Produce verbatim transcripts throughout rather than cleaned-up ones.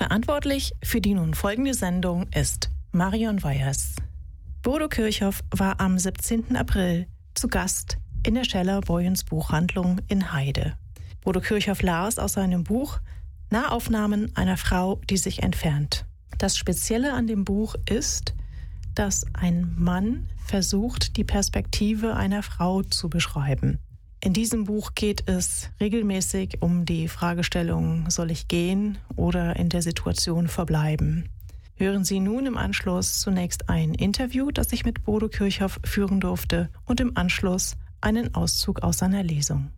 Verantwortlich für die nun folgende Sendung ist Marion Weyers. Bodo Kirchhoff war am siebzehnten April zu Gast in der Scheller-Boyens Buchhandlung in Heide. Bodo Kirchhoff las aus seinem Buch Nahaufnahmen einer Frau, die sich entfernt. Das Spezielle an dem Buch ist, dass ein Mann versucht, die Perspektive einer Frau zu beschreiben. In diesem Buch geht es regelmäßig um die Fragestellung, soll ich gehen oder in der Situation verbleiben? Hören Sie nun im Anschluss zunächst ein Interview, das ich mit Bodo Kirchhoff führen durfte, und im Anschluss einen Auszug aus seiner Lesung.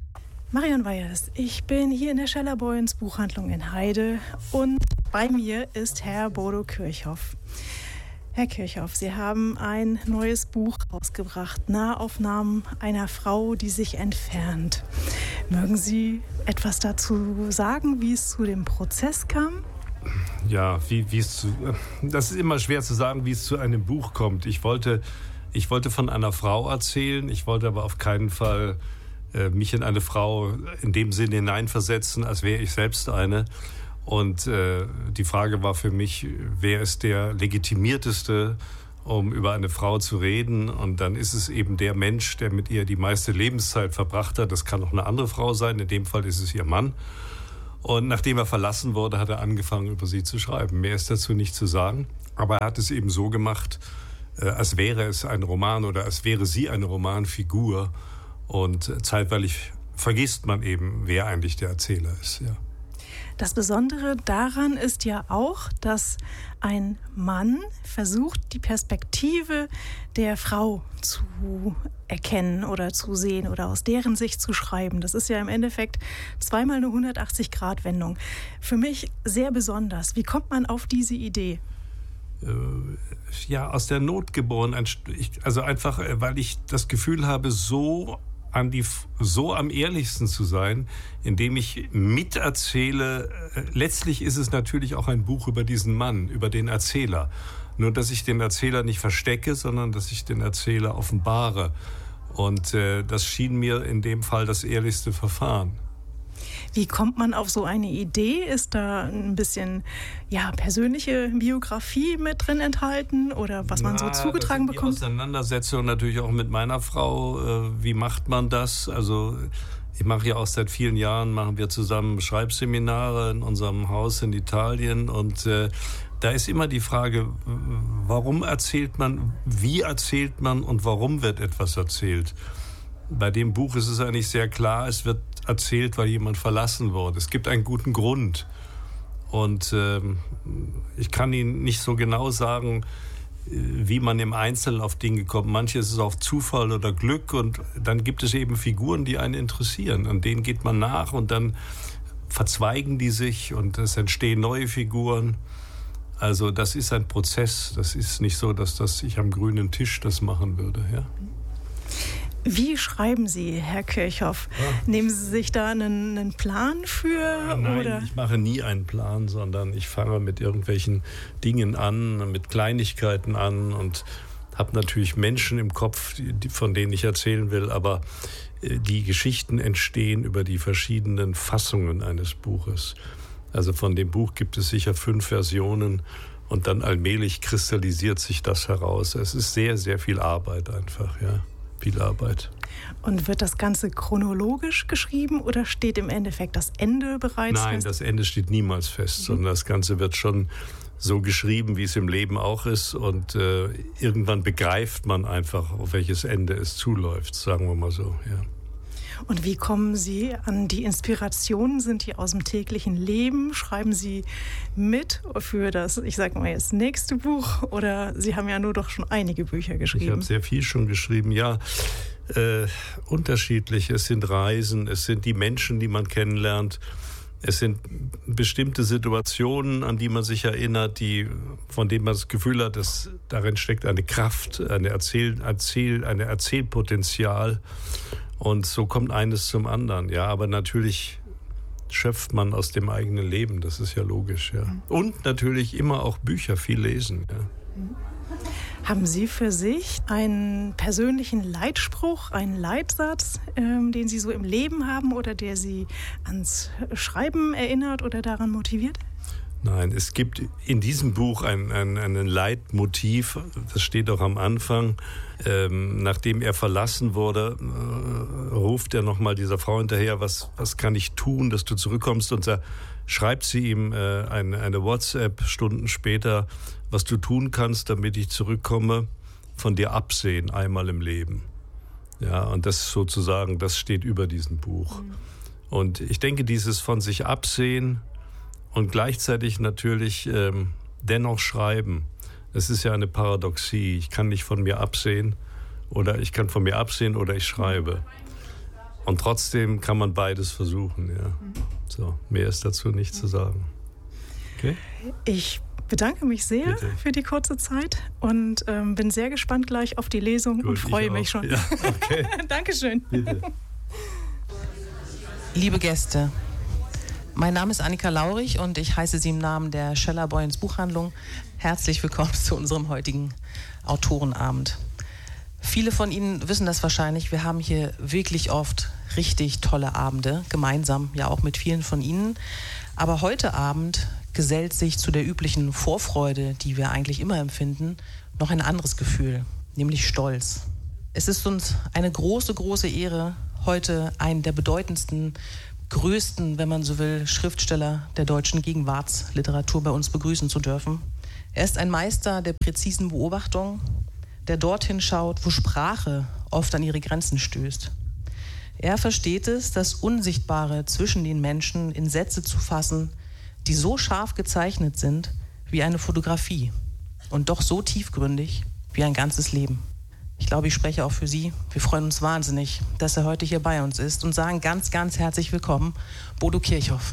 Marion Weyers, ich bin hier in der Scheller-Boyens Buchhandlung in Heide und bei mir ist Herr Bodo Kirchhoff. Herr Kirchhoff, Sie haben ein neues Buch rausgebracht, Nahaufnahmen einer Frau, die sich entfernt. Mögen Sie etwas dazu sagen, wie es zu dem Prozess kam? Ja, wie, wie es zu, das ist immer schwer zu sagen, wie es zu einem Buch kommt. Ich wollte, ich wollte von einer Frau erzählen, ich wollte aber auf keinen Fall äh, mich in eine Frau in dem Sinne hineinversetzen, als wäre ich selbst eine. Und äh, die Frage war für mich, wer ist der Legitimierteste, um über eine Frau zu reden? Und dann ist es eben der Mensch, der mit ihr die meiste Lebenszeit verbracht hat. Das kann auch eine andere Frau sein, in dem Fall ist es ihr Mann. Und nachdem er verlassen wurde, hat er angefangen, über sie zu schreiben. Mehr ist dazu nicht zu sagen. Aber er hat es eben so gemacht, äh, als wäre es ein Roman oder als wäre sie eine Romanfigur. Und äh, zeitweilig vergisst man eben, wer eigentlich der Erzähler ist, ja. Das Besondere daran ist ja auch, dass ein Mann versucht, die Perspektive der Frau zu erkennen oder zu sehen oder aus deren Sicht zu schreiben. Das ist ja im Endeffekt zweimal eine hundertachtzig-Grad-Wendung. Für mich sehr besonders. Wie kommt man auf diese Idee? Ja, aus der Not geboren. Also einfach, weil ich das Gefühl habe, so an die, so am ehrlichsten zu sein, indem ich miterzähle. Letztlich ist es natürlich auch ein Buch über diesen Mann, über den Erzähler. Nur, dass ich den Erzähler nicht verstecke, sondern dass ich den Erzähler offenbare. Und äh, das schien mir in dem Fall das ehrlichste Verfahren. Wie kommt man auf so eine Idee? Ist da ein bisschen ja, persönliche Biografie mit drin enthalten oder was man Na, so zugetragen das sind die bekommt? Auseinandersetzung natürlich auch mit meiner Frau. Äh, wie macht man das? Also ich mache ja auch seit vielen Jahren, machen wir zusammen Schreibseminare in unserem Haus in Italien. Und äh, da ist immer die Frage, warum erzählt man, wie erzählt man und warum wird etwas erzählt? Bei dem Buch ist es eigentlich sehr klar, es wird erzählt, weil jemand verlassen wurde. Es gibt einen guten Grund. Und äh, ich kann Ihnen nicht so genau sagen, wie man im Einzelnen auf Dinge kommt. Manches ist auf Zufall oder Glück und dann gibt es eben Figuren, die einen interessieren. An denen geht man nach und dann verzweigen die sich und es entstehen neue Figuren. Also das ist ein Prozess. Das ist nicht so, dass das ich am grünen Tisch das machen würde. Ja. Wie schreiben Sie, Herr Kirchhoff? Ja. Nehmen Sie sich da einen, einen Plan für? Nein, oder? Ich mache nie einen Plan, sondern ich fange mit irgendwelchen Dingen an, mit Kleinigkeiten an und habe natürlich Menschen im Kopf, die, von denen ich erzählen will, aber die Geschichten entstehen über die verschiedenen Fassungen eines Buches. Also von dem Buch gibt es sicher fünf Versionen und dann allmählich kristallisiert sich das heraus. Es ist sehr, sehr viel Arbeit einfach, ja. Viel Arbeit. Und wird das Ganze chronologisch geschrieben oder steht im Endeffekt das Ende bereits Nein, fest? Das Ende steht niemals fest, mhm. sondern das Ganze wird schon so geschrieben, wie es im Leben auch ist. Und äh, irgendwann begreift man einfach, auf welches Ende es zuläuft, sagen wir mal so, ja. Und wie kommen Sie an die Inspirationen? Sind die aus dem täglichen Leben? Schreiben Sie mit für das, ich sage mal jetzt, nächste Buch? Oder Sie haben ja nur doch schon einige Bücher geschrieben. Ich habe sehr viel schon geschrieben, ja. Äh, unterschiedlich. Es sind Reisen, es sind die Menschen, die man kennenlernt. Es sind bestimmte Situationen, an die man sich erinnert, die, von denen man das Gefühl hat, dass darin steckt eine Kraft, eine Erzähl, Erzähl, eine Erzählpotenzial. Und so kommt eines zum anderen, ja. Aber natürlich schöpft man aus dem eigenen Leben, das ist ja logisch, ja. Und natürlich immer auch Bücher, viel lesen, ja. Haben Sie für sich einen persönlichen Leitspruch, einen Leitsatz, ähm, den Sie so im Leben haben oder der Sie ans Schreiben erinnert oder daran motiviert? Nein, es gibt in diesem Buch ein, ein, ein Leitmotiv, das steht auch am Anfang. Ähm, nachdem er verlassen wurde, äh, ruft er nochmal dieser Frau hinterher, was, was kann ich tun, dass du zurückkommst? Und da schreibt sie ihm äh, eine, eine WhatsApp Stunden später, was du tun kannst, damit ich zurückkomme, von dir absehen, einmal im Leben. Ja, und das sozusagen, das steht über diesem Buch. Mhm. Und ich denke, dieses von sich absehen und gleichzeitig natürlich ähm, dennoch schreiben, das ist ja eine Paradoxie. Ich kann nicht von mir absehen oder ich kann von mir absehen oder ich schreibe. Und trotzdem kann man beides versuchen. Ja. So, mehr ist dazu nicht zu sagen. Okay? Ich bedanke mich sehr Bitte. für die kurze Zeit und ähm, bin sehr gespannt gleich auf die Lesung Gut, und freue mich schon. Ja, okay. Dankeschön. Bitte. Liebe Gäste, mein Name ist Annika Laurich und ich heiße Sie im Namen der Scheller Boyens Buchhandlung herzlich willkommen zu unserem heutigen Autorenabend. Viele von Ihnen wissen das wahrscheinlich, wir haben hier wirklich oft richtig tolle Abende, gemeinsam, ja auch mit vielen von Ihnen. Aber heute Abend gesellt sich zu der üblichen Vorfreude, die wir eigentlich immer empfinden, noch ein anderes Gefühl, nämlich Stolz. Es ist uns eine große, große Ehre, heute einen der bedeutendsten, größten, wenn man so will, Schriftsteller der deutschen Gegenwartsliteratur bei uns begrüßen zu dürfen. Er ist ein Meister der präzisen Beobachtung, der dorthin schaut, wo Sprache oft an ihre Grenzen stößt. Er versteht es, das Unsichtbare zwischen den Menschen in Sätze zu fassen, die so scharf gezeichnet sind wie eine Fotografie und doch so tiefgründig wie ein ganzes Leben. Ich glaube, ich spreche auch für Sie. Wir freuen uns wahnsinnig, dass er heute hier bei uns ist und sagen ganz, ganz herzlich willkommen, Bodo Kirchhoff.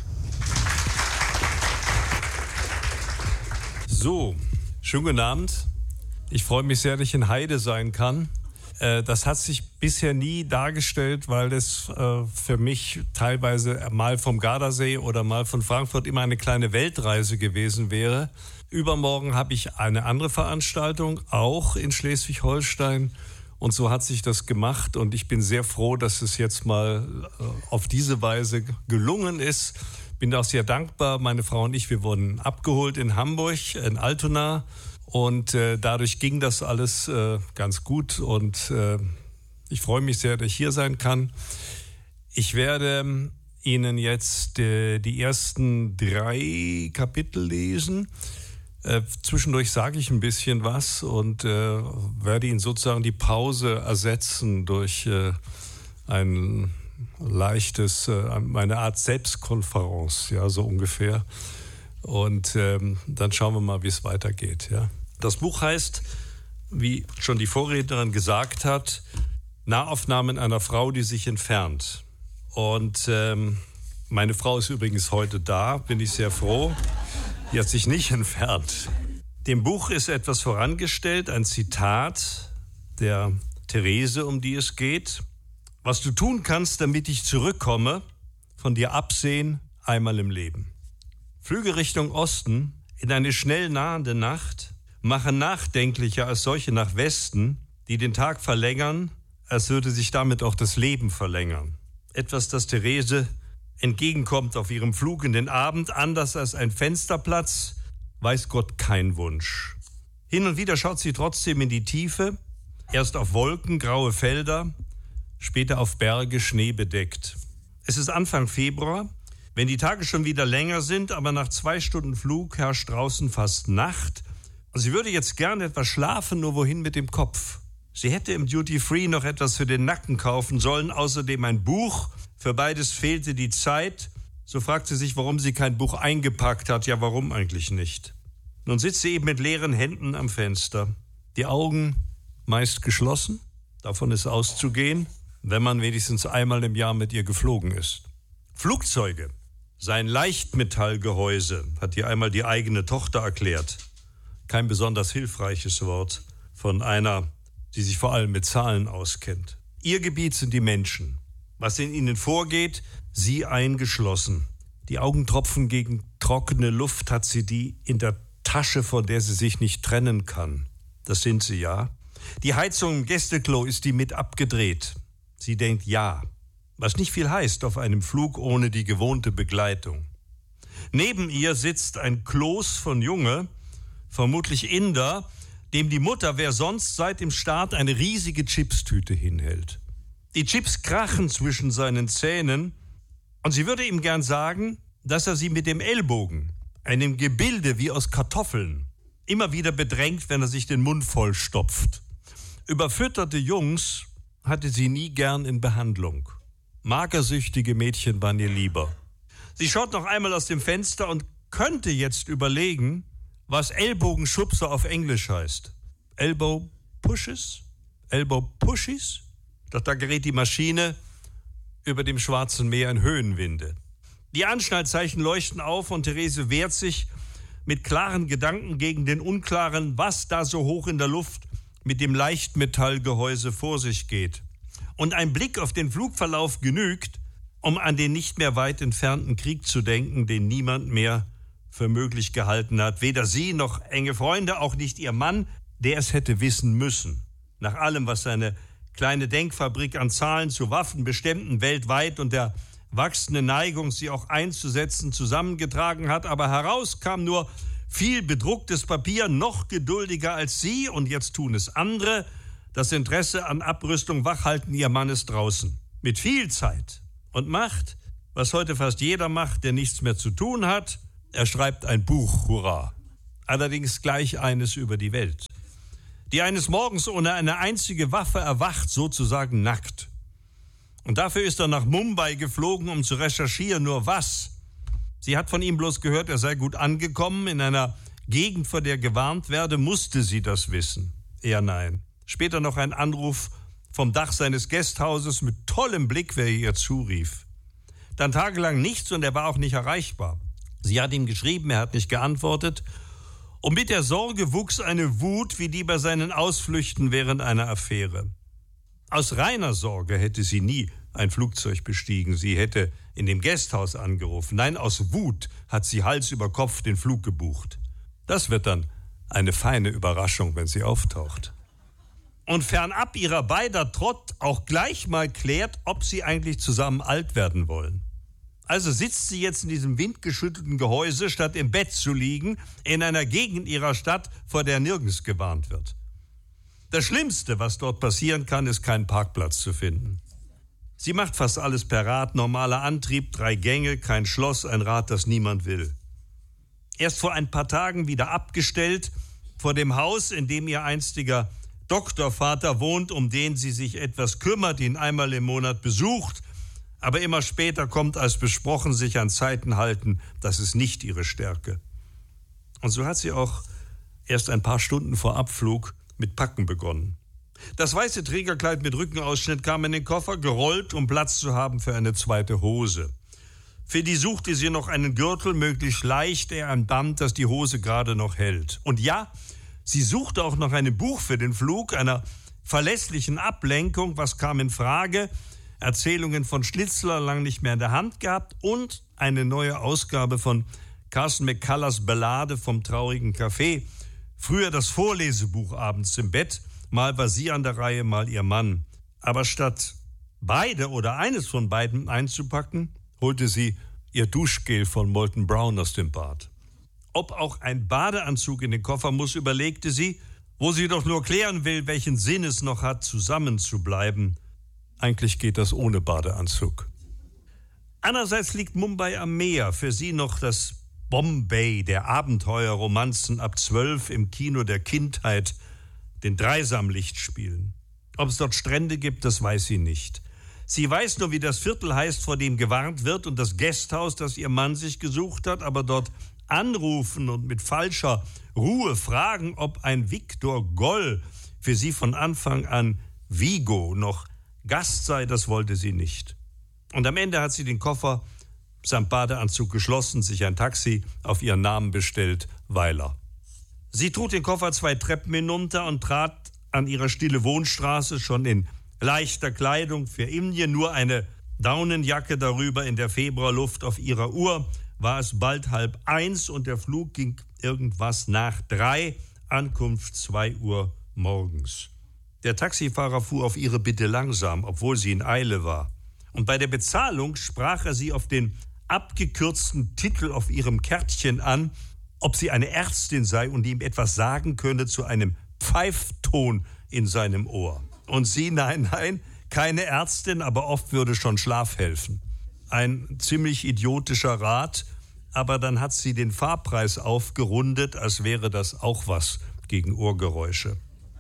So, schönen guten Abend. Ich freue mich sehr, dass ich in Heide sein kann. Das hat sich bisher nie dargestellt, weil es für mich teilweise mal vom Gardasee oder mal von Frankfurt immer eine kleine Weltreise gewesen wäre. Übermorgen habe ich eine andere Veranstaltung, auch in Schleswig-Holstein. Und so hat sich das gemacht. Und ich bin sehr froh, dass es jetzt mal auf diese Weise gelungen ist. Bin auch sehr dankbar. Meine Frau und ich, wir wurden abgeholt in Hamburg, in Altona. Und äh, dadurch ging das alles äh, ganz gut. Und äh, ich freue mich sehr, dass ich hier sein kann. Ich werde Ihnen jetzt äh, die ersten drei Kapitel lesen. Äh, zwischendurch sage ich ein bisschen was und äh, werde Ihnen sozusagen die Pause ersetzen durch äh, ein leichtes, äh, eine Art Selbstkonferenz, ja, so ungefähr. Und ähm, dann schauen wir mal, wie es weitergeht. Ja. Das Buch heißt, wie schon die Vorrednerin gesagt hat, Nahaufnahmen einer Frau, die sich entfernt. Und ähm, meine Frau ist übrigens heute da, bin ich sehr froh. Die hat sich nicht entfernt. Dem Buch ist etwas vorangestellt, ein Zitat der Therese, um die es geht. Was du tun kannst, damit ich zurückkomme, von dir absehen, einmal im Leben. Flüge Richtung Osten, in eine schnell nahende Nacht, machen nachdenklicher als solche nach Westen, die den Tag verlängern, als würde sich damit auch das Leben verlängern. Etwas, das Therese entgegenkommt auf ihrem Flug in den Abend, anders als ein Fensterplatz, weiß Gott kein Wunsch. Hin und wieder schaut sie trotzdem in die Tiefe, erst auf Wolken, graue Felder, später auf Berge, schneebedeckt. Es ist Anfang Februar, wenn die Tage schon wieder länger sind, aber nach zwei Stunden Flug herrscht draußen fast Nacht. Und sie würde jetzt gerne etwas schlafen, nur wohin mit dem Kopf. Sie hätte im Duty Free noch etwas für den Nacken kaufen sollen, außerdem ein Buch. Für beides fehlte die Zeit. So fragt sie sich, warum sie kein Buch eingepackt hat. Ja, warum eigentlich nicht? Nun sitzt sie eben mit leeren Händen am Fenster. Die Augen meist geschlossen. Davon ist auszugehen, wenn man wenigstens einmal im Jahr mit ihr geflogen ist. Flugzeuge seien Leichtmetallgehäuse, hat ihr einmal die eigene Tochter erklärt. Kein besonders hilfreiches Wort von einer, die sich vor allem mit Zahlen auskennt. Ihr Gebiet sind die Menschen. Was in ihnen vorgeht, sie eingeschlossen. Die Augentropfen gegen trockene Luft hat sie die in der Tasche, von der sie sich nicht trennen kann. Das sind sie, ja. Die Heizung im Gästeklo ist die mit abgedreht. Sie denkt ja. Was nicht viel heißt auf einem Flug ohne die gewohnte Begleitung. Neben ihr sitzt ein Kloß von Junge, vermutlich Inder, dem die Mutter, wer sonst, seit dem Start eine riesige Chipstüte hinhält. Die Chips krachen zwischen seinen Zähnen und sie würde ihm gern sagen, dass er sie mit dem Ellbogen, einem Gebilde wie aus Kartoffeln, immer wieder bedrängt, wenn er sich den Mund vollstopft. Überfütterte Jungs hatte sie nie gern in Behandlung. Magersüchtige Mädchen waren ihr lieber. Sie schaut noch einmal aus dem Fenster und könnte jetzt überlegen, was Ellbogenschubser auf Englisch heißt. Elbow pushes? Elbow pushes? Doch da gerät die Maschine über dem Schwarzen Meer in Höhenwinde. Die Anschnallzeichen leuchten auf und Therese wehrt sich mit klaren Gedanken gegen den unklaren, was da so hoch in der Luft mit dem Leichtmetallgehäuse vor sich geht. Und ein Blick auf den Flugverlauf genügt, um an den nicht mehr weit entfernten Krieg zu denken, den niemand mehr für möglich gehalten hat. Weder sie noch enge Freunde, auch nicht ihr Mann, der es hätte wissen müssen. Nach allem, was seine kleine Denkfabrik an Zahlen zu Waffenbeständen weltweit und der wachsende Neigung, sie auch einzusetzen, zusammengetragen hat. Aber heraus kam nur viel bedrucktes Papier, noch geduldiger als sie, und jetzt tun es andere. Das Interesse an Abrüstung wachhalten ihr Mannes draußen. Mit viel Zeit und Macht, was heute fast jeder macht, der nichts mehr zu tun hat. Er schreibt ein Buch, hurra. Allerdings gleich eines über die Welt, die eines Morgens ohne eine einzige Waffe erwacht, sozusagen nackt. Und dafür ist er nach Mumbai geflogen, um zu recherchieren, nur was? Sie hat von ihm bloß gehört, er sei gut angekommen in einer Gegend, vor der gewarnt werde. Musste sie das wissen? Eher nein. Später noch ein Anruf vom Dach seines Gasthauses mit tollem Blick, wer ihr zurief. Dann tagelang nichts und er war auch nicht erreichbar. Sie hat ihm geschrieben, er hat nicht geantwortet. Und mit der Sorge wuchs eine Wut, wie die bei seinen Ausflüchten während einer Affäre. Aus reiner Sorge hätte sie nie ein Flugzeug bestiegen. Sie hätte in dem Gasthaus angerufen. Nein, aus Wut hat sie Hals über Kopf den Flug gebucht. Das wird dann eine feine Überraschung, wenn sie auftaucht. Und fernab ihrer beider Trott auch gleich mal klärt, ob sie eigentlich zusammen alt werden wollen. Also sitzt sie jetzt in diesem windgeschüttelten Gehäuse, statt im Bett zu liegen, in einer Gegend ihrer Stadt, vor der nirgends gewarnt wird. Das Schlimmste, was dort passieren kann, ist kein Parkplatz zu finden. Sie macht fast alles per Rad, normaler Antrieb, drei Gänge, kein Schloss, ein Rad, das niemand will. Erst vor ein paar Tagen wieder abgestellt, vor dem Haus, in dem ihr einstiger Doktorvater wohnt, um den sie sich etwas kümmert, ihn einmal im Monat besucht, aber immer später kommt als besprochen, sich an Zeiten halten, das ist nicht ihre Stärke. Und so hat sie auch erst ein paar Stunden vor Abflug mit Packen begonnen. Das weiße Trägerkleid mit Rückenausschnitt kam in den Koffer, gerollt, um Platz zu haben für eine zweite Hose. Für die suchte sie noch einen Gürtel, möglichst leicht, eher ein Band, das die Hose gerade noch hält. Und ja, sie suchte auch noch ein Buch für den Flug, einer verlässlichen Ablenkung. Was kam in Frage? Erzählungen von Schnitzler, lang nicht mehr in der Hand gehabt, und eine neue Ausgabe von Carson McCullers Ballade vom traurigen Café. Früher das Vorlesebuch abends im Bett. Mal war sie an der Reihe, mal ihr Mann. Aber statt beide oder eines von beiden einzupacken, holte sie ihr Duschgel von Molton Brown aus dem Bad. Ob auch ein Badeanzug in den Koffer muss, überlegte sie, wo sie doch nur klären will, welchen Sinn es noch hat, zusammen zu bleiben. Eigentlich geht das ohne Badeanzug. Andererseits liegt Mumbai am Meer, für sie noch das Bombay der Abenteuerromanzen ab zwölf im Kino der Kindheit, den Dreisamlichtspielen. Ob es dort Strände gibt, das weiß sie nicht. Sie weiß nur, wie das Viertel heißt, vor dem gewarnt wird, und das Gasthaus, das ihr Mann sich gesucht hat, aber dort anrufen und mit falscher Ruhe fragen, ob ein Viktor Goll für sie von Anfang an Vigo noch Gast sei, das wollte sie nicht. Und am Ende hat sie den Koffer samt Badeanzug geschlossen, sich ein Taxi auf ihren Namen bestellt, Weiler. Sie trug den Koffer zwei Treppen hinunter und trat an ihrer stille Wohnstraße schon in leichter Kleidung für Indien, nur eine Daunenjacke darüber, in der Februarluft. Auf ihrer Uhr war es bald halb eins und der Flug ging irgendwas nach drei, Ankunft zwei Uhr morgens. Der Taxifahrer fuhr auf ihre Bitte langsam, obwohl sie in Eile war. Und bei der Bezahlung sprach er sie auf den abgekürzten Titel auf ihrem Kärtchen an, ob sie eine Ärztin sei und ihm etwas sagen könne zu einem Pfeifton in seinem Ohr. Und sie, nein, nein, keine Ärztin, aber oft würde schon Schlaf helfen. Ein ziemlich idiotischer Rat, aber dann hat sie den Fahrpreis aufgerundet, als wäre das auch was gegen Ohrgeräusche.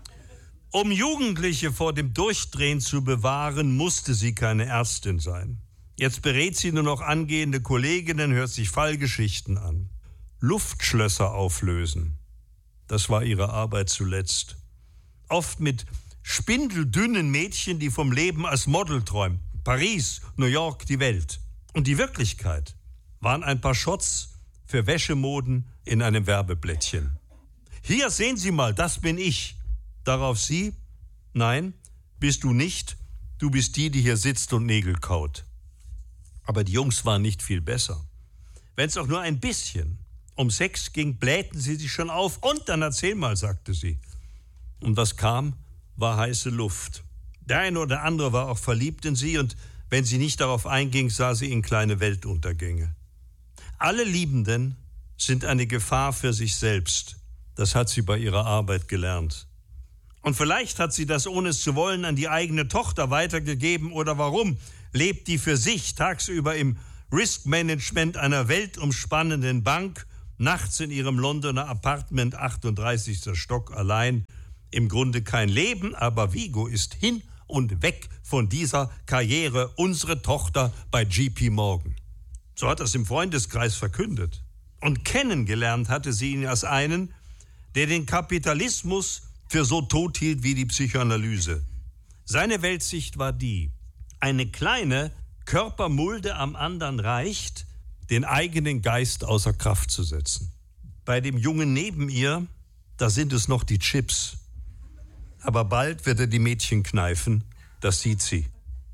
Um Jugendliche vor dem Durchdrehen zu bewahren, musste sie keine Ärztin sein. Jetzt berät sie nur noch angehende Kolleginnen, hört sich Fallgeschichten an. Luftschlösser auflösen, das war ihre Arbeit zuletzt. Oft mit spindeldünnen Mädchen, die vom Leben als Model träumten. Paris, New York, die Welt. Und die Wirklichkeit waren ein paar Shots für Wäschemoden in einem Werbeblättchen. Hier sehen Sie mal, das bin ich. Darauf sie, nein, bist du nicht, du bist die, die hier sitzt und Nägel kaut. Aber die Jungs waren nicht viel besser. Wenn es auch nur ein bisschen um Sex ging, blähten sie sich schon auf. Und dann erzähl mal, sagte sie. Und was kam, war heiße Luft. Der eine oder andere war auch verliebt in sie und wenn sie nicht darauf einging, sah sie in kleine Weltuntergänge. Alle Liebenden sind eine Gefahr für sich selbst. Das hat sie bei ihrer Arbeit gelernt. Und vielleicht hat sie das, ohne es zu wollen, an die eigene Tochter weitergegeben. Oder warum lebt die für sich tagsüber im Risk-Management einer weltumspannenden Bank, nachts in ihrem Londoner Apartment, achtunddreißigster Stock, allein? Im Grunde kein Leben, aber Vigo ist hin und weg von dieser Karriere, unsere Tochter bei J P Morgan. So hat das im Freundeskreis verkündet. Und kennengelernt hatte sie ihn als einen, der den Kapitalismus für so tot hielt wie die Psychoanalyse. Seine Weltsicht war die: Eine kleine Körpermulde am anderen reicht, den eigenen Geist außer Kraft zu setzen. Bei dem Jungen neben ihr, da sind es noch die Chips. Aber bald wird er die Mädchen kneifen, das sieht sie.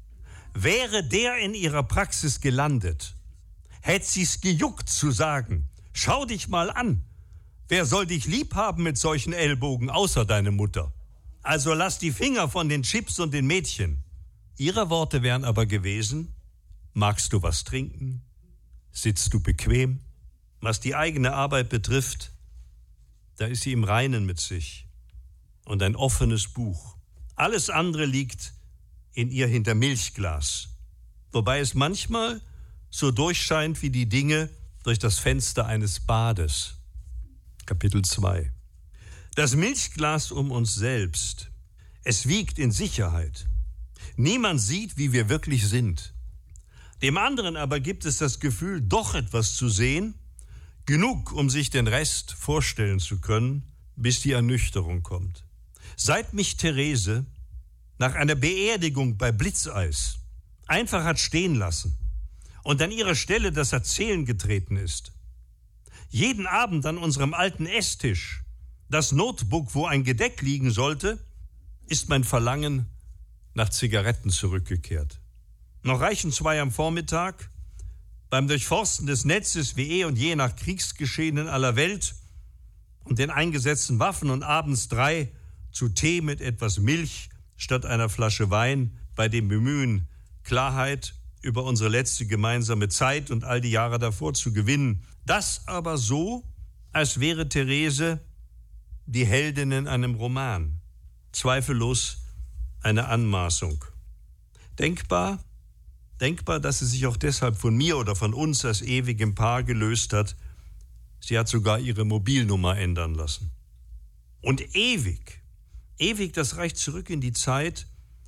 Wäre der in ihrer Praxis gelandet, hätte sie's gejuckt zu sagen: Schau dich mal an. Wer soll dich lieb haben mit solchen Ellbogen, außer deine Mutter? Also lass die Finger von den Chips und den Mädchen. Ihre Worte wären aber gewesen: Magst du was trinken? Sitzt du bequem? Was die eigene Arbeit betrifft, da ist sie im Reinen mit sich. Und ein offenes Buch. Alles andere liegt in ihr hinter Milchglas. Wobei es manchmal so durchscheint wie die Dinge durch das Fenster eines Bades. Kapitel zwei. Das Milchglas um uns selbst. Es wiegt in Sicherheit. Niemand sieht, wie wir wirklich sind. Dem anderen aber gibt es das Gefühl, doch etwas zu sehen, genug, um sich den Rest vorstellen zu können, bis die Ernüchterung kommt. Seit mich Therese nach einer Beerdigung bei Blitzeis einfach hat stehen lassen und an ihrer Stelle das Erzählen getreten ist. Jeden Abend an unserem alten Esstisch, das Notebook, wo ein Gedeck liegen sollte, ist mein Verlangen nach Zigaretten zurückgekehrt. Noch reichen zwei am Vormittag, beim Durchforsten des Netzes wie eh und je nach Kriegsgeschehen in aller Welt und den eingesetzten Waffen und abends drei zu Tee mit etwas Milch statt einer Flasche Wein, bei dem Bemühen, Klarheit über unsere letzte gemeinsame Zeit und all die Jahre davor zu gewinnen. Das aber so, als wäre Therese die Heldin in einem Roman. Zweifellos eine Anmaßung. Denkbar, denkbar, dass sie sich auch deshalb von mir oder von uns als ewigem Paar gelöst hat. Sie hat sogar ihre Mobilnummer ändern lassen. Und ewig, ewig, das reicht zurück in die Zeit,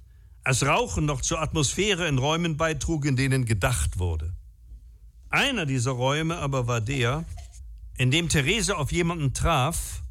als Rauchen noch zur Atmosphäre in Räumen beitrug, in denen gedacht wurde. Einer dieser Räume aber war der, in dem Therese auf jemanden traf,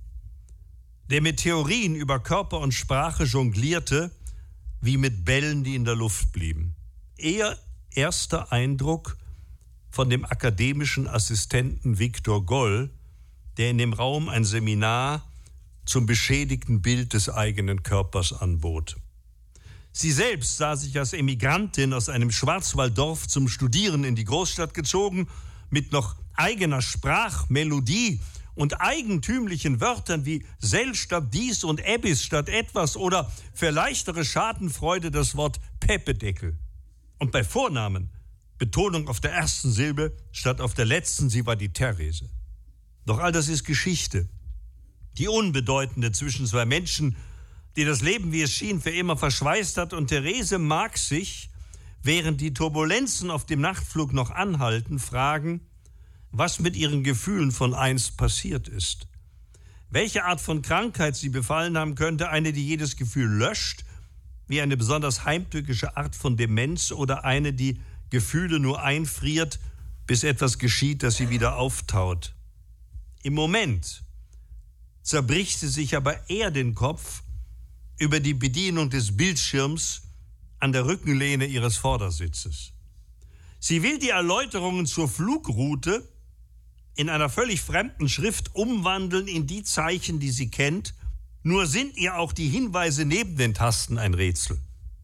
der mit Theorien über Körper und Sprache jonglierte, wie mit Bällen, die in der Luft blieben. Ihr erster Eindruck von dem akademischen Assistenten Viktor Goll, der in dem Raum ein Seminar zum beschädigten Bild des eigenen Körpers anbot. Sie selbst sah sich als Emigrantin aus einem Schwarzwalddorf zum Studieren in die Großstadt gezogen, mit noch eigener Sprachmelodie und eigentümlichen Wörtern wie Sel statt dies und Ebbis statt etwas oder für leichtere Schadenfreude das Wort Pepedeckel. Und bei Vornamen Betonung auf der ersten Silbe statt auf der letzten, sie war die Therese. Doch all das ist Geschichte. Die unbedeutende zwischen zwei Menschen, die das Leben, wie es schien, für immer verschweißt hat. Und Therese mag sich, während die Turbulenzen auf dem Nachtflug noch anhalten, fragen, was mit ihren Gefühlen von einst passiert ist. Welche Art von Krankheit sie befallen haben könnte, eine, die jedes Gefühl löscht, wie eine besonders heimtückische Art von Demenz, oder eine, die Gefühle nur einfriert, bis etwas geschieht, das sie wieder auftaut. Im Moment zerbricht sie sich aber eher den Kopf über die Bedienung des Bildschirms an der Rückenlehne ihres Vordersitzes. Sie will die Erläuterungen zur Flugroute in einer völlig fremden Schrift umwandeln in die Zeichen, die sie kennt, nur sind ihr auch die Hinweise neben den Tasten ein Rätsel.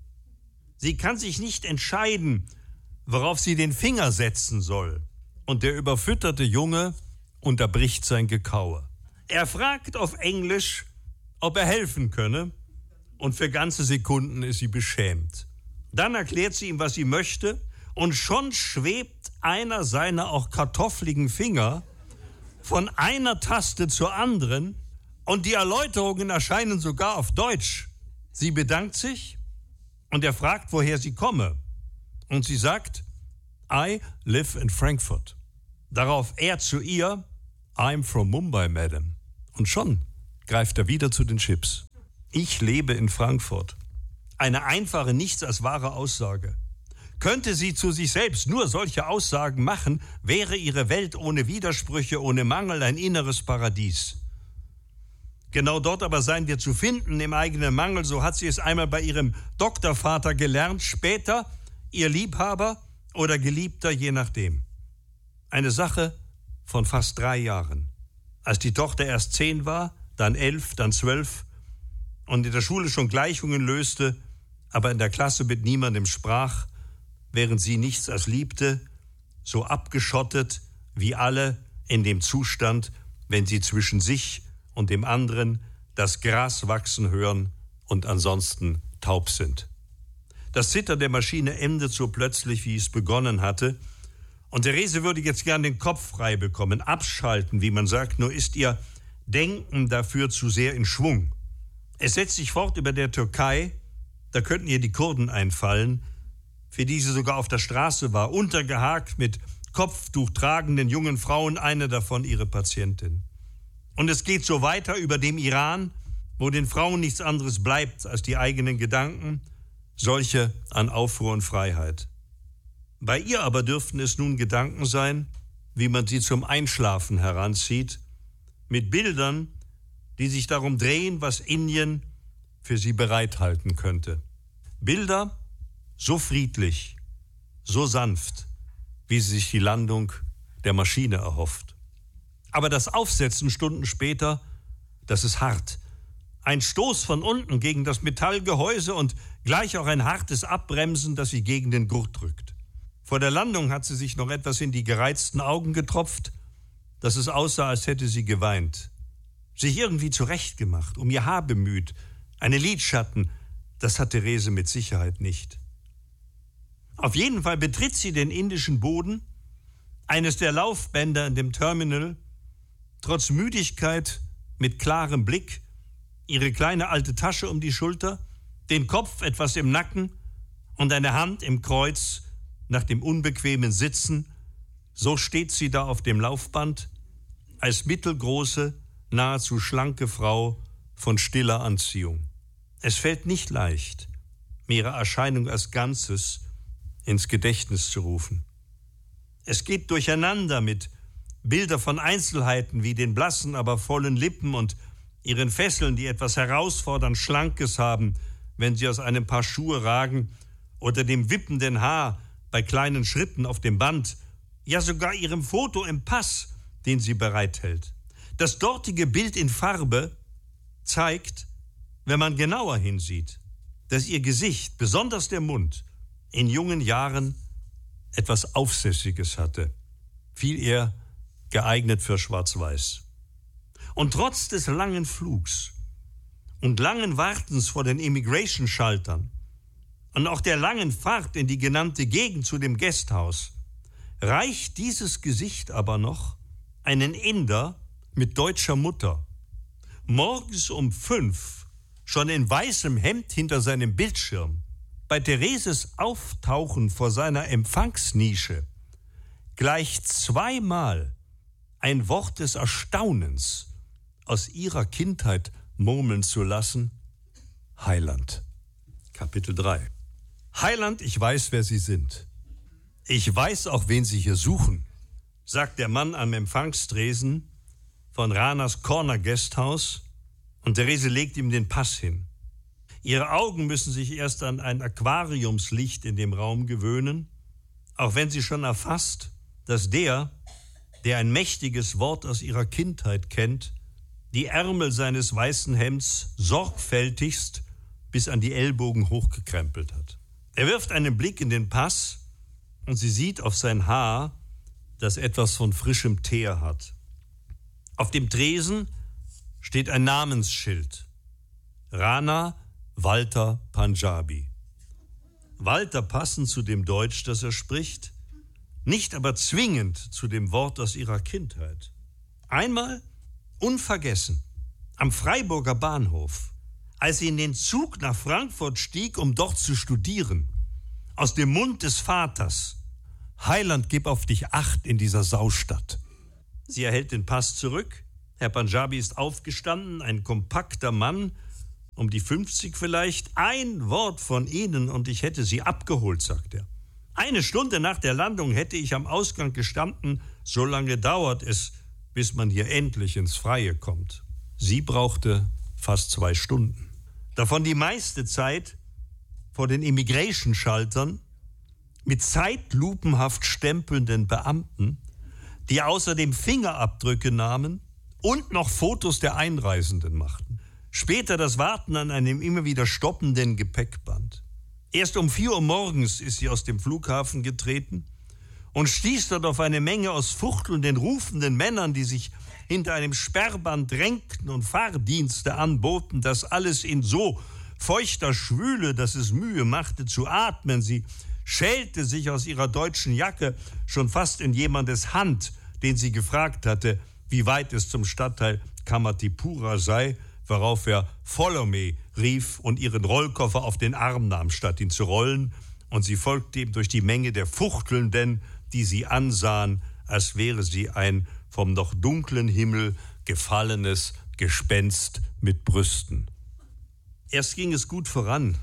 Sie kann sich nicht entscheiden, worauf sie den Finger setzen soll, und der überfütterte Junge unterbricht sein Gekaue. Er fragt auf Englisch, ob er helfen könne, und für ganze Sekunden ist sie beschämt. Dann erklärt sie ihm, was sie möchte, und schon schwebt einer seiner auch kartoffeligen Finger von einer Taste zur anderen, und die Erläuterungen erscheinen sogar auf Deutsch. Sie bedankt sich, und er fragt, woher sie komme, und sie sagt, I live in Frankfurt. Darauf er zu ihr, I'm from Mumbai, Madam. Und schon greift er wieder zu den Chips. Ich lebe in Frankfurt. Eine einfache, nichts als wahre Aussage. Könnte sie zu sich selbst nur solche Aussagen machen, wäre ihre Welt ohne Widersprüche, ohne Mangel ein inneres Paradies. Genau dort aber seien wir zu finden, im eigenen Mangel, so hat sie es einmal bei ihrem Doktorvater gelernt, später ihr Liebhaber oder Geliebter, je nachdem. Eine Sache von fast drei Jahren. Als die Tochter erst zehn war, dann elf, dann zwölf und in der Schule schon Gleichungen löste, aber in der Klasse mit niemandem sprach, während sie nichts als liebte, so abgeschottet wie alle in dem Zustand, wenn sie zwischen sich und dem anderen das Gras wachsen hören und ansonsten taub sind. Das Zittern der Maschine endet so plötzlich, wie es begonnen hatte, und Therese würde jetzt gern den Kopf frei bekommen, abschalten, wie man sagt, nur ist ihr Denken dafür zu sehr in Schwung. Es setzt sich fort über der Türkei, da könnten ihr die Kurden einfallen, für die sie sogar auf der Straße war, untergehakt mit Kopftuch tragenden jungen Frauen, eine davon ihre Patientin. Und es geht so weiter über dem Iran, wo den Frauen nichts anderes bleibt als die eigenen Gedanken, solche an Aufruhr und Freiheit. Bei ihr aber dürften es nun Gedanken sein, wie man sie zum Einschlafen heranzieht, mit Bildern, die sich darum drehen, was Indien für sie bereithalten könnte. Bilder so friedlich, so sanft, wie sie sich die Landung der Maschine erhofft. Aber das Aufsetzen Stunden später, das ist hart. Ein Stoß von unten gegen das Metallgehäuse und gleich auch ein hartes Abbremsen, das sie gegen den Gurt drückt. Vor der Landung hat sie sich noch etwas in die gereizten Augen getropft, dass es aussah, als hätte sie geweint. Sich irgendwie zurechtgemacht, um ihr Haar bemüht. Eine Lidschatten, das hat Therese mit Sicherheit nicht. Auf jeden Fall betritt sie den indischen Boden, eines der Laufbänder in dem Terminal, trotz Müdigkeit mit klarem Blick, ihre kleine alte Tasche um die Schulter, den Kopf etwas im Nacken und eine Hand im Kreuz nach dem unbequemen Sitzen. So steht sie da auf dem Laufband, als mittelgroße, nahezu schlanke Frau von stiller Anziehung. Es fällt nicht leicht, ihre Erscheinung als Ganzes ins Gedächtnis zu rufen. Es geht durcheinander mit Bilder von Einzelheiten wie den blassen, aber vollen Lippen und ihren Fesseln, die etwas herausfordernd Schlankes haben, wenn sie aus einem Paar Schuhe ragen, oder dem wippenden Haar bei kleinen Schritten auf dem Band, ja sogar ihrem Foto im Pass, den sie bereithält. Das dortige Bild in Farbe zeigt, wenn man genauer hinsieht, dass ihr Gesicht, besonders der Mund, in jungen Jahren etwas Aufsässiges hatte, viel eher geeignet für Schwarz-Weiß. Und trotz des langen Flugs und langen Wartens vor den Immigration-Schaltern, und auch der langen Fahrt in die genannte Gegend zu dem Gasthaus reicht dieses Gesicht aber noch einen Inder mit deutscher Mutter. Morgens um fünf, schon in weißem Hemd hinter seinem Bildschirm, bei Thereses Auftauchen vor seiner Empfangsnische, gleich zweimal ein Wort des Erstaunens aus ihrer Kindheit murmeln zu lassen: Heiland. Kapitel drei. Heiland, ich weiß, wer Sie sind. Ich weiß auch, wen Sie hier suchen, sagt der Mann am Empfangstresen von Ranas Corner Guesthouse, und Therese legt ihm den Pass hin. Ihre Augen müssen sich erst an ein Aquariumslicht in dem Raum gewöhnen, auch wenn sie schon erfasst, dass der, der ein mächtiges Wort aus ihrer Kindheit kennt, die Ärmel seines weißen Hemds sorgfältigst bis an die Ellbogen hochgekrempelt hat. Er wirft einen Blick in den Pass und sie sieht auf sein Haar, das etwas von frischem Teer hat. Auf dem Tresen steht ein Namensschild: Rana Walter Panjabi. Walter passend zu dem Deutsch, das er spricht, nicht aber zwingend zu dem Wort aus ihrer Kindheit. Einmal unvergessen, am Freiburger Bahnhof, als sie in den Zug nach Frankfurt stieg, um dort zu studieren, aus dem Mund des Vaters: Heiland, gib auf dich Acht in dieser Saustadt. Sie erhält den Pass zurück. Herr Panjabi ist aufgestanden, ein kompakter Mann, um die fünfzig vielleicht. Ein Wort von Ihnen und ich hätte Sie abgeholt, sagt er. Eine Stunde nach der Landung hätte ich am Ausgang gestanden. So lange dauert es, bis man hier endlich ins Freie kommt. Sie brauchte fast zwei Stunden. Davon die meiste Zeit vor den Immigration-Schaltern mit zeitlupenhaft stempelnden Beamten, die außerdem Fingerabdrücke nahmen und noch Fotos der Einreisenden machten. Später das Warten an einem immer wieder stoppenden Gepäckband. Erst um vier Uhr morgens ist sie aus dem Flughafen getreten und stieß dort auf eine Menge aus fuchtelnden, rufenden Männern, die sich hinter einem Sperrband drängten und Fahrdienste anboten, das alles in so feuchter Schwüle, dass es Mühe machte zu atmen. Sie schälte sich aus ihrer deutschen Jacke schon fast in jemandes Hand, den sie gefragt hatte, wie weit es zum Stadtteil Kamatipura sei, worauf er "Follow me" rief und ihren Rollkoffer auf den Arm nahm, statt ihn zu rollen, und sie folgte ihm durch die Menge der Fuchtelnden, die sie ansahen, als wäre sie ein vom noch dunklen Himmel gefallenes Gespenst mit Brüsten. Erst ging es gut voran.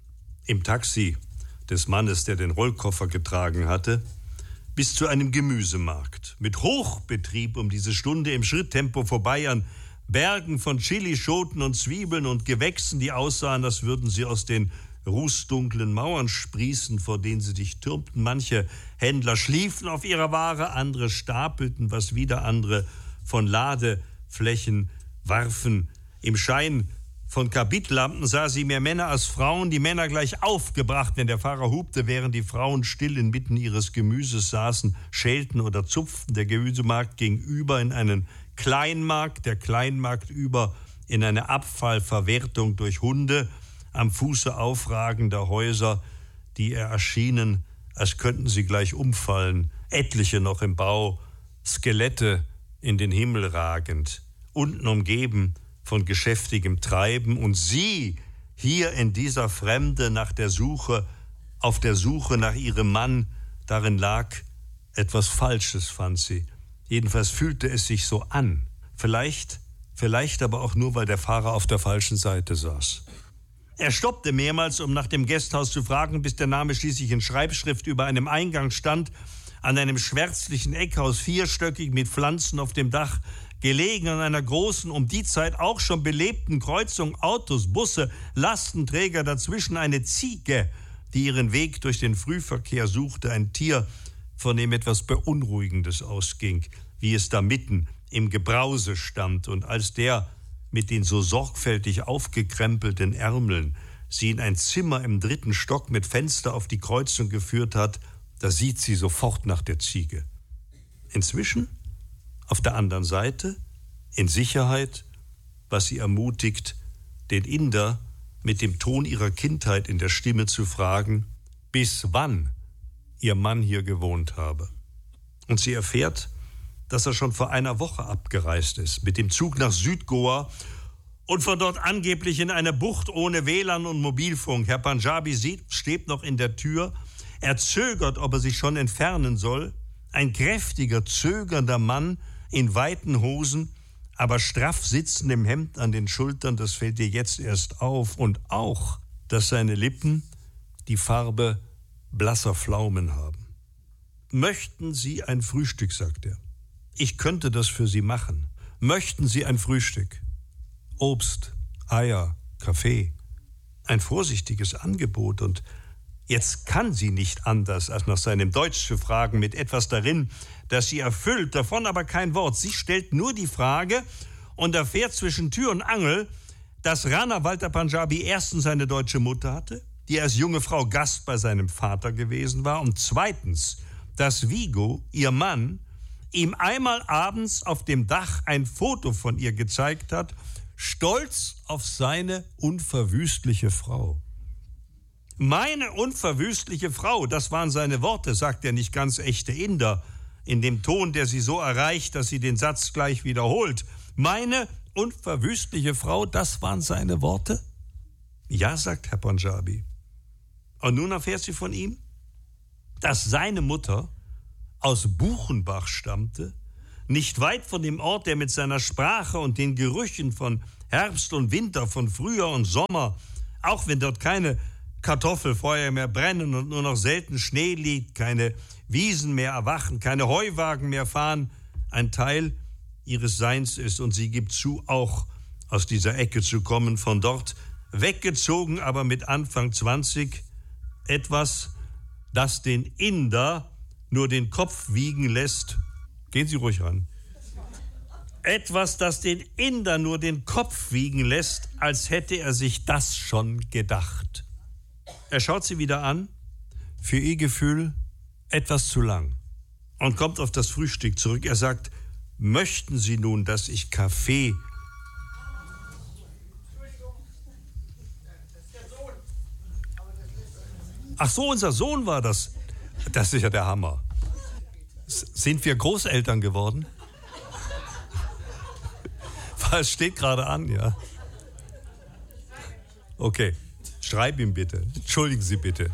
Im Taxi des Mannes, der den Rollkoffer getragen hatte, bis zu einem Gemüsemarkt. Mit Hochbetrieb um diese Stunde im Schritttempo vorbei an Bergen von Chilischoten und Zwiebeln und Gewächsen, die aussahen, als würden sie aus den rußdunklen Mauern sprießen, vor denen sie sich türmten. Manche Händler schliefen auf ihrer Ware, andere stapelten, was wieder andere von Ladeflächen warfen. Im Schein von Kabitlampen sah sie mehr Männer als Frauen, die Männer gleich aufgebracht, wenn der Fahrer hupte, während die Frauen still inmitten ihres Gemüses saßen, schälten oder zupften. Der Gemüsemarkt ging über in einen Kleinmarkt, der Kleinmarkt über in eine Abfallverwertung durch Hunde, am Fuße aufragender Häuser, die ihr erschienen, als könnten sie gleich umfallen, etliche noch im Bau, Skelette in den Himmel ragend, unten umgeben von geschäftigem Treiben, und sie hier in dieser Fremde nach der Suche, auf der Suche nach ihrem Mann, darin lag etwas Falsches, fand sie. Jedenfalls fühlte es sich so an. Vielleicht, vielleicht aber auch nur, weil der Fahrer auf der falschen Seite saß. Er stoppte mehrmals, um nach dem Gasthaus zu fragen, bis der Name schließlich in Schreibschrift über einem Eingang stand, an einem schwärzlichen Eckhaus, vierstöckig mit Pflanzen auf dem Dach, gelegen an einer großen, um die Zeit auch schon belebten Kreuzung, Autos, Busse, Lastenträger, dazwischen eine Ziege, die ihren Weg durch den Frühverkehr suchte, ein Tier, von dem etwas Beunruhigendes ausging, wie es da mitten im Gebrause stand, und als der mit den so sorgfältig aufgekrempelten Ärmeln sie in ein Zimmer im dritten Stock mit Fenster auf die Kreuzung geführt hat, da sieht sie sofort nach der Ziege. Inzwischen, auf der anderen Seite, in Sicherheit, was sie ermutigt, den Inder mit dem Ton ihrer Kindheit in der Stimme zu fragen, bis wann ihr Mann hier gewohnt habe. Und sie erfährt, dass er schon vor einer Woche abgereist ist, mit dem Zug nach Südgoa und von dort angeblich in einer Bucht ohne W L A N und Mobilfunk. Herr Panjabi sieht, steht noch in der Tür. Er zögert, ob er sich schon entfernen soll. Ein kräftiger, zögernder Mann in weiten Hosen, aber straff sitzend im Hemd an den Schultern, das fällt dir jetzt erst auf. Und auch, dass seine Lippen die Farbe blasser Pflaumen haben. Möchten Sie ein Frühstück, sagt er. Ich könnte das für Sie machen. Möchten Sie ein Frühstück? Obst, Eier, Kaffee. Ein vorsichtiges Angebot. Und jetzt kann sie nicht anders, als nach seinem Deutsch zu fragen, mit etwas darin, das sie erfüllt, davon aber kein Wort. Sie stellt nur die Frage und erfährt zwischen Tür und Angel, dass Rana Walter Panjabi erstens eine deutsche Mutter hatte, die als junge Frau Gast bei seinem Vater gewesen war, und zweitens, dass Vigo, ihr Mann, ihm einmal abends auf dem Dach ein Foto von ihr gezeigt hat, stolz auf seine unverwüstliche Frau. Meine unverwüstliche Frau, das waren seine Worte, sagt der nicht ganz echte Inder, in dem Ton, der sie so erreicht, dass sie den Satz gleich wiederholt. Meine unverwüstliche Frau, das waren seine Worte? Ja, sagt Herr Panjabi. Und nun erfährt sie von ihm, dass seine Mutter aus Buchenbach stammte, nicht weit von dem Ort, der mit seiner Sprache und den Gerüchen von Herbst und Winter, von Frühjahr und Sommer, auch wenn dort keine Kartoffelfeuer mehr brennen und nur noch selten Schnee liegt, keine Wiesen mehr erwachen, keine Heuwagen mehr fahren, ein Teil ihres Seins ist. Und sie gibt zu, auch aus dieser Ecke zu kommen, von dort weggezogen, aber mit Anfang zwanzig, etwas, das den Inder nur den Kopf wiegen lässt. Gehen Sie ruhig ran. Etwas, das den Inder nur den Kopf wiegen lässt, als hätte er sich das schon gedacht. Er schaut sie wieder an, für ihr Gefühl etwas zu lang, und kommt auf das Frühstück zurück. Er sagt, möchten Sie nun, dass ich Kaffee... Ach so, unser Sohn war das. Das ist ja der Hammer. S- sind wir Großeltern geworden? Es steht gerade an, ja. Okay, schreib ihm bitte. Entschuldigen Sie bitte.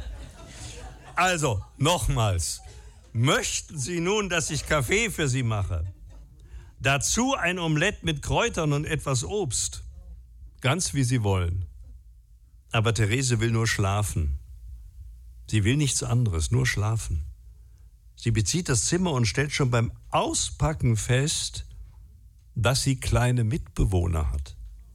Also, nochmals. Möchten Sie nun, dass ich Kaffee für Sie mache? Dazu ein Omelett mit Kräutern und etwas Obst. Ganz wie Sie wollen. Aber Therese will nur schlafen. Sie will nichts anderes, nur schlafen. Sie bezieht das Zimmer und stellt schon beim Auspacken fest, dass sie kleine Mitbewohner hat.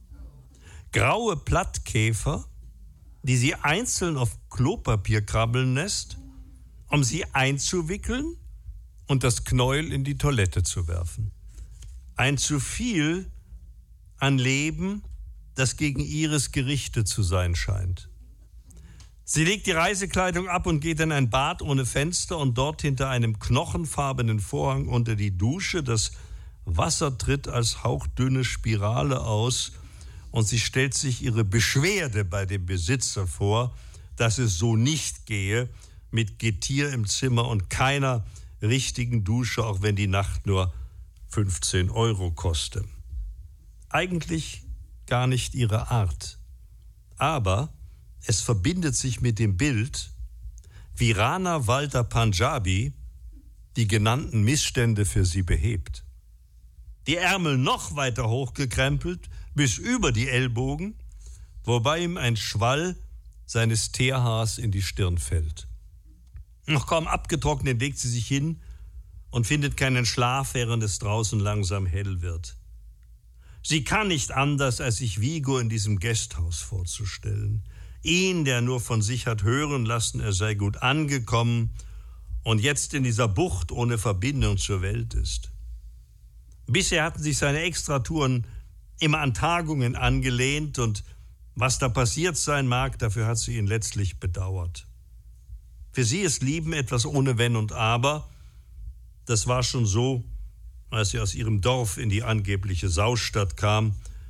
Graue Plattkäfer, die sie einzeln auf Klopapier krabbeln lässt, um sie einzuwickeln und das Knäuel in die Toilette zu werfen. Ein zu viel an Leben, das gegen ihres gerichtet zu sein scheint. Sie legt die Reisekleidung ab und geht in ein Bad ohne Fenster und dort hinter einem knochenfarbenen Vorhang unter die Dusche. Das Wasser tritt als hauchdünne Spirale aus und sie stellt sich ihre Beschwerde bei dem Besitzer vor, dass es so nicht gehe, mit Getier im Zimmer und keiner richtigen Dusche, auch wenn die Nacht nur fünfzehn Euro koste. Eigentlich gar nicht ihre Art. Aber es verbindet sich mit dem Bild, wie Rana Walter Panjabi die genannten Missstände für sie behebt. Die Ärmel noch weiter hochgekrempelt, bis über die Ellbogen, wobei ihm ein Schwall seines Teerhaars in die Stirn fällt. Noch kaum abgetrocknet legt sie sich hin und findet keinen Schlaf, während es draußen langsam hell wird. Sie kann nicht anders, als sich Vigo in diesem Gasthaus vorzustellen. Ihn, der nur von sich hat hören lassen, er sei gut angekommen und jetzt in dieser Bucht ohne Verbindung zur Welt ist. Bisher hatten sich seine Extratouren immer an Tagungen angelehnt und was da passiert sein mag, dafür hat sie ihn letztlich bedauert. Für sie ist Lieben etwas ohne Wenn und Aber. Das war schon so, als sie aus ihrem Dorf in die angebliche Saustadt kam.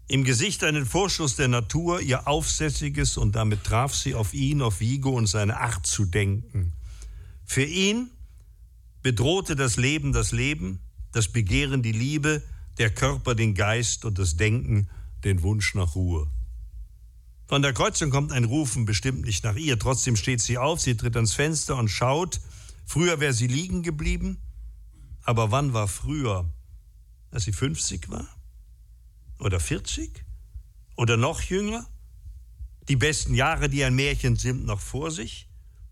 Im Gesicht einen Vorschuss der Natur, ihr Aufsässiges, und damit traf sie auf ihn, auf Vigo und seine Art zu denken. Für ihn bedrohte das Leben das Leben, das Begehren die Liebe, der Körper den Geist und das Denken den Wunsch nach Ruhe. Von der Kreuzung kommt ein Rufen, bestimmt nicht nach ihr. Trotzdem steht sie auf, sie tritt ans Fenster und schaut. Früher wäre sie liegen geblieben, aber wann war früher? Als sie fünfzig war? Oder vierzig? Oder noch jünger? Die besten Jahre, die ein Märchen sind, noch vor sich?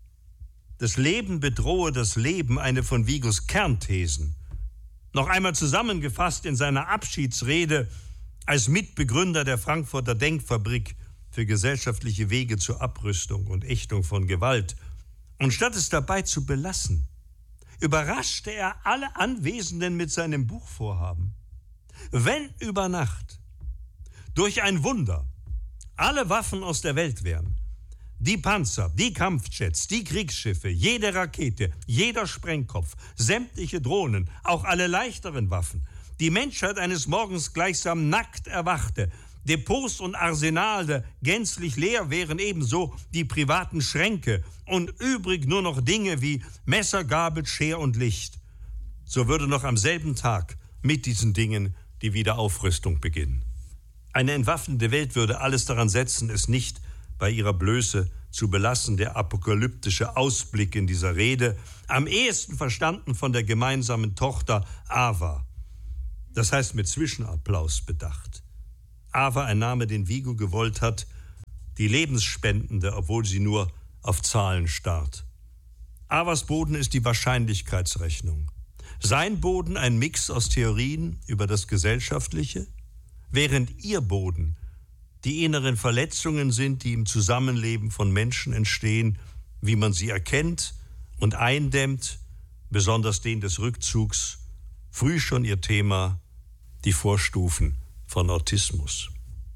Das Leben bedrohe das Leben, eine von Vigos Kernthesen. Noch einmal zusammengefasst in seiner Abschiedsrede als Mitbegründer der Frankfurter Denkfabrik für gesellschaftliche Wege zur Abrüstung und Ächtung von Gewalt. Und statt es dabei zu belassen, überraschte er alle Anwesenden mit seinem Buchvorhaben. Wenn über Nacht durch ein Wunder alle Waffen aus der Welt wären, die Panzer, die Kampfjets, die Kriegsschiffe, jede Rakete, jeder Sprengkopf, sämtliche Drohnen, auch alle leichteren Waffen, die Menschheit eines Morgens gleichsam nackt erwachte, Depots und Arsenale gänzlich leer wären, ebenso die privaten Schränke und übrig nur noch Dinge wie Messer, Gabel, Scher und Licht, so würde noch am selben Tag mit diesen Dingen die Wiederaufrüstung beginnen. Eine entwaffnete Welt würde alles daran setzen, es nicht bei ihrer Blöße zu belassen. Der apokalyptische Ausblick in dieser Rede, am ehesten verstanden von der gemeinsamen Tochter Ava. Das heißt mit Zwischenapplaus bedacht. Ava, ein Name, den Vigo gewollt hat, die Lebensspendende, obwohl sie nur auf Zahlen starrt. Avas Boden ist die Wahrscheinlichkeitsrechnung. Sein Boden ein Mix aus Theorien über das Gesellschaftliche, während ihr Boden die inneren Verletzungen sind, die im Zusammenleben von Menschen entstehen, wie man sie erkennt und eindämmt, besonders den des Rückzugs, früh schon ihr Thema, die Vorstufen von Autismus.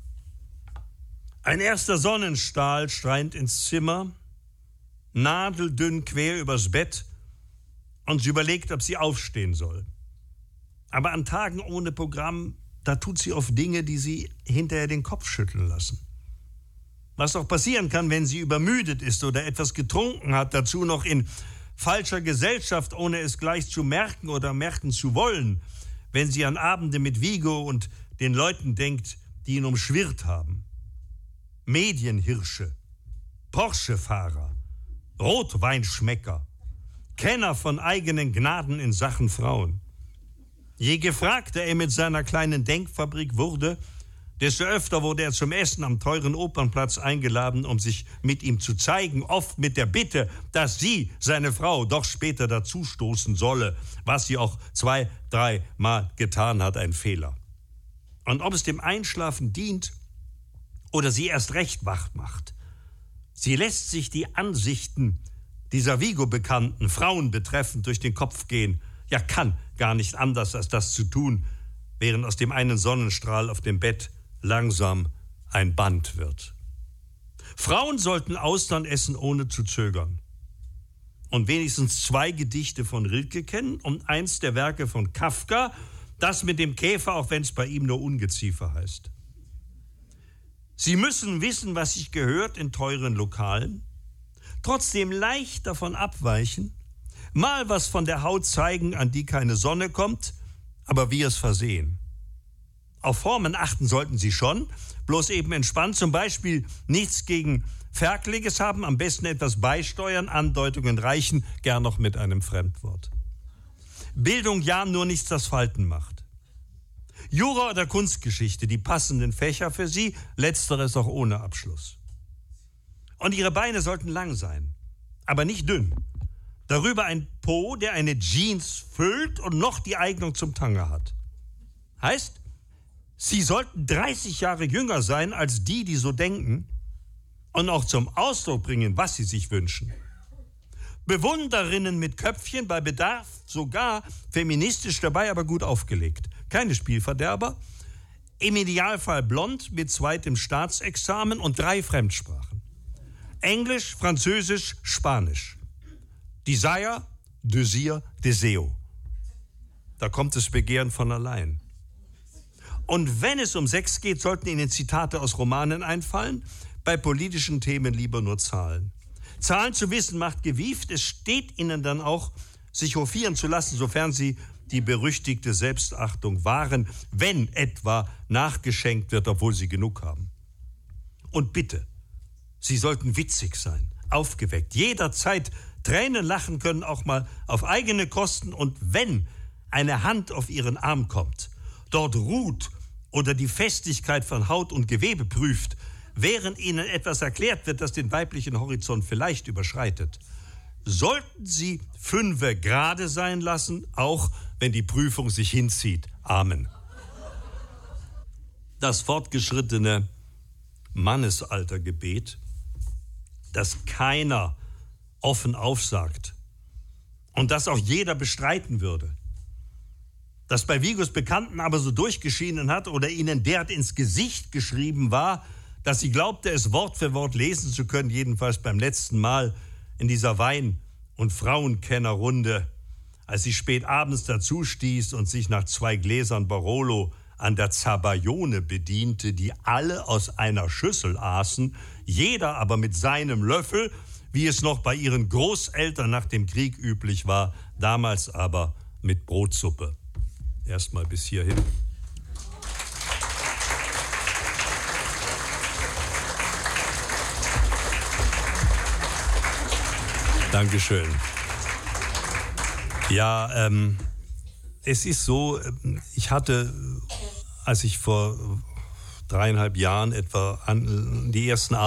Ein erster Sonnenstrahl strahlt ins Zimmer, nadeldünn quer übers Bett, und sie überlegt, ob sie aufstehen soll. Aber an Tagen ohne Programm, da tut sie oft Dinge, die sie hinterher den Kopf schütteln lassen. Was auch passieren kann, wenn sie übermüdet ist oder etwas getrunken hat, dazu noch in falscher Gesellschaft, ohne es gleich zu merken oder merken zu wollen, wenn sie an Abende mit Vigo und den Leuten denkt, die ihn umschwirrt haben. Medienhirsche, Porsche-Fahrer, Rotweinschmecker, Kenner von eigenen Gnaden in Sachen Frauen. Je gefragter er mit seiner kleinen Denkfabrik wurde, desto öfter wurde er zum Essen am teuren Opernplatz eingeladen, um sich mit ihm zu zeigen, oft mit der Bitte, dass sie, seine Frau, doch später dazustoßen solle, was sie auch zwei, dreimal getan hat, ein Fehler. Und ob es dem Einschlafen dient oder sie erst recht wach macht, sie lässt sich die Ansichten dieser Vigo-Bekannten, Frauen betreffend, durch den Kopf gehen, ja, kann gar nicht anders, als das zu tun, während aus dem einen Sonnenstrahl auf dem Bett langsam ein Band wird. Frauen sollten Austern essen, ohne zu zögern. Und wenigstens zwei Gedichte von Rilke kennen und eins der Werke von Kafka, das mit dem Käfer, auch wenn es bei ihm nur Ungeziefer heißt. Sie müssen wissen, was sich gehört in teuren Lokalen, trotzdem leicht davon abweichen, mal was von der Haut zeigen, an die keine Sonne kommt, aber wir es versehen. Auf Formen achten sollten Sie schon, bloß eben entspannt, zum Beispiel nichts gegen Ferkliges haben, am besten etwas beisteuern, Andeutungen reichen, gern noch mit einem Fremdwort. Bildung ja, nur nichts, das Falten macht. Jura oder Kunstgeschichte, die passenden Fächer für Sie, letzteres auch ohne Abschluss. Und Ihre Beine sollten lang sein, aber nicht dünn. Darüber ein Po, der eine Jeans füllt und noch die Eignung zum Tanga hat. Heißt, Sie sollten dreißig Jahre jünger sein als die, die so denken und auch zum Ausdruck bringen, was sie sich wünschen. Bewunderinnen mit Köpfchen, bei Bedarf sogar feministisch dabei, aber gut aufgelegt. Keine Spielverderber. Im Idealfall blond mit zweitem Staatsexamen und drei Fremdsprachen. Englisch, Französisch, Spanisch. Desire, Désir, Deseo. Da kommt das Begehren von allein. Und wenn es um Sex geht, sollten Ihnen Zitate aus Romanen einfallen. Bei politischen Themen lieber nur Zahlen. Zahlen zu wissen macht gewieft. Es steht Ihnen dann auch, sich hofieren zu lassen, sofern Sie die berüchtigte Selbstachtung wahren, wenn etwa nachgeschenkt wird, obwohl Sie genug haben. Und bitte, Sie sollten witzig sein, aufgeweckt, jederzeit Tränen lachen können, auch mal auf eigene Kosten. Und wenn eine Hand auf Ihren Arm kommt, dort ruht oder die Festigkeit von Haut und Gewebe prüft, während Ihnen etwas erklärt wird, das den weiblichen Horizont vielleicht überschreitet, sollten Sie fünfe gerade sein lassen, auch wenn die Prüfung sich hinzieht. Amen. Das fortgeschrittene Mannesaltergebet, das keiner offen aufsagt und das auch jeder bestreiten würde, das bei Vigos Bekannten aber so durchgeschienen hat oder ihnen derart ins Gesicht geschrieben war, dass sie glaubte, es Wort für Wort lesen zu können, jedenfalls beim letzten Mal in dieser Wein- und Frauenkennerrunde, als sie spät abends dazu stieß und sich nach zwei Gläsern Barolo an der Zabayone bediente, die alle aus einer Schüssel aßen, jeder aber mit seinem Löffel, wie es noch bei ihren Großeltern nach dem Krieg üblich war, damals aber mit Brotsuppe. Erstmal bis hierhin. Dankeschön. Ja, ähm, es ist so, ich hatte, als ich vor dreieinhalb Jahren etwa an, die ersten